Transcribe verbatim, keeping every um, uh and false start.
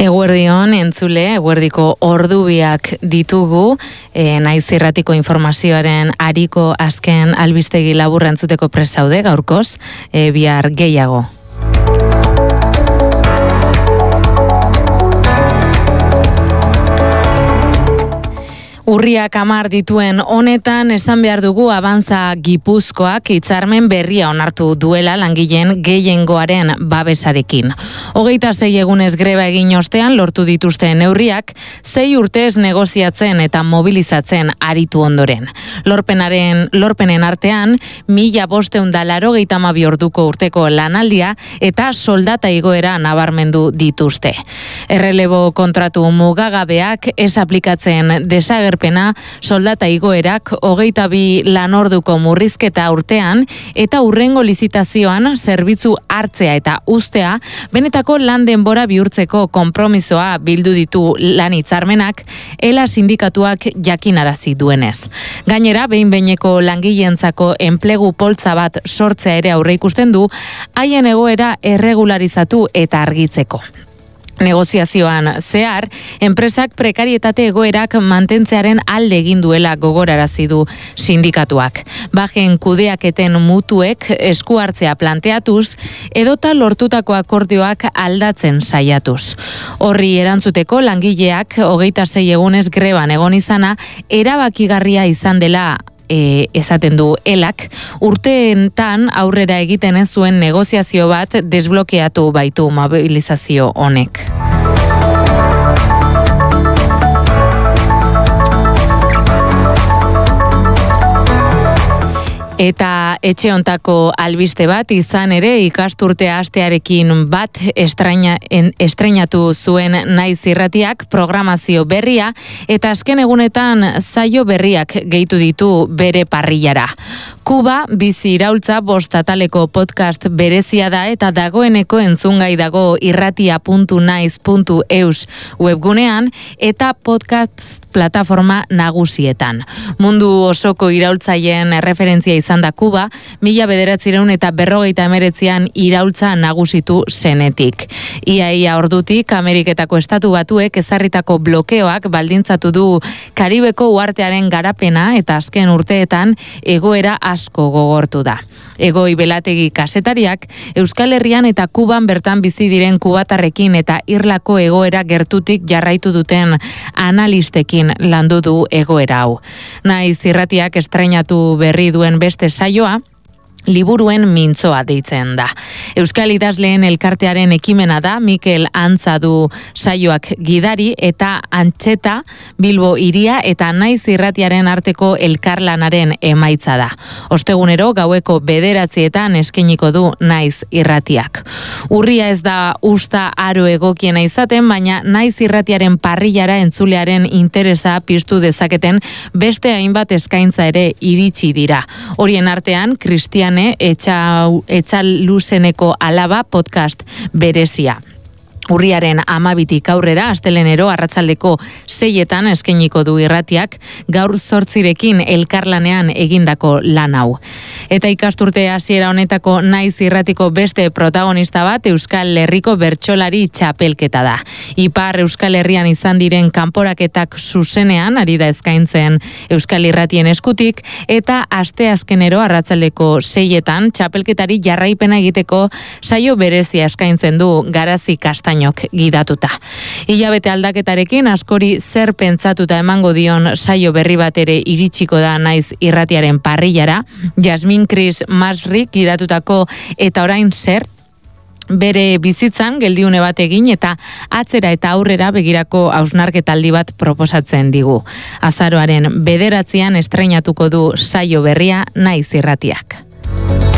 Eguerdion entzule, eguerdiko ordubiak ditugu, e, naiz irratiko informazioaren ariko azken albistegi laburra entzuteko prest zaude gaurkoz, e, bihar gehiago. Urriak hamar dituen honetan esan behar dugu Abantza Gipuzkoak hitzarmen berria onartu duela langileen gehiengoaren babesarekin. Hogeita sei egunez greba egin ostean lortu dituzte neurriak, sei urtez negoziatzen eta mobilizatzen aritu ondoren. Lorpenaren, lorpenen artean, mila bosteun da laurogeita hamabi orduko urteko lanaldia eta soldata igoera nabarmendu dituzte. Errelebo kontratu mugagabeak ez aplikatzen desager pena soldata igoerak hogeita bi lanorduko murrizketa urtean eta hurrengo lizitazioan zerbitzu hartzea eta uztea benetako lan denbora bihurtzeko konpromisoa bildu ditu lan hitzarmenak ela sindikatuak jakinarazi duenez. Gainera, behin-behineko langileentzako enplegu poltza bat sortzea ere aurreikusten du haien egoera erregularizatu eta argitzeko. Negoziazioan zehar, enpresak prekarietate egoerak mantentzearen alde egin duela gogorarazi du sindikatuak. Bajen kudeaketen mutuek esku hartzea planteatuz, edota lortutako akordioak aldatzen saiatuz. Horri erantzuteko langileak hogeita sei egunez greban egon izana, erabakigarria izan dela E, esaten du elak, urteentan aurrera egiten ez zuen negoziazio bat desblokeatu baitu mobilizazio honek. Eta etxe hontako albiste bat izan ere ikasturte hastearekin bat estraina, en, estreinatu zuen naiz irratiak programazio berria eta azken egunetan saio berriak gehitu ditu bere parrillara. Kuba bizi iraultza bost ataleko podcast berezia da eta dagoeneko entzungai dago irratia puntu naiz puntu eus webgunean eta podcast plataforma nagusietan. Mundu osoko iraultzaien referentzia izan da Kuba, mila bederatziehun eta berrogeita hemeretzian iraultza nagusitu zenetik. Ia ia ordutik Ameriketako estatu batuek ezarritako blokeoak baldintzatu du Karibeko uhartearen garapena eta azken urteetan egoera asko gogortu da. Egoi Belategi kazetariak Euskal Herrian eta Kuban bertan bizi diren kubatarrekin eta irlako egoera gertutik jarraitu duten analistekin landu du egoera hau. Naiz irratiak estreinatu berri duen beste saioa, liburuen mintzoa deitzen da. Euskal Idazleen elkartearen ekimena da, Mikel Antza du saioak gidari eta Antxeta Bilbo Hiria eta Naiz irratiaren arteko elkarlanaren emaitza da. Ostegunero gaueko bederatzietan eskainiko du Naiz irratiak. Urria ez da usta aro egokiena izaten, baina Naiz irratiaren parrillara entzulearen interesa piztu dezaketen beste hainbat eskaintza ere iritsi dira. Horien artean, Kristian Etxaluzeneko alaba podcast berezia. Urriaren hamabitik aurrera, astelenero arratsaldeko seietan eskainiko du irratiak gaur zortzirekin elkarlanean egindako lan hau. Eta ikasturte hasiera honetako Naiz irratiko beste protagonista bat Euskal Herriko bertsolari txapelketa da. Ipar Euskal Herrian izan diren kanporaketak zuzenean ari da eskaintzen Euskal Irratien eskutik eta aste azkenero arratsaldeko seietan txapelketari jarraipena egiteko saio berezia eskaintzen du Garazi Kastain gidatuta. Hilabete aldaketarekin askori zer pentsatuta emango dion saio berri bat ere iritsiko da Naiz irratiaren parrillara, Jasmin Kris Masrik gidatutako eta orain zer bere bizitzan geldiune bat egin eta atzera eta aurrera begirako hausnarketaldi bat proposatzen digu. Azaroaren bederatzian estreinatuko du saio berria Naiz irratiak.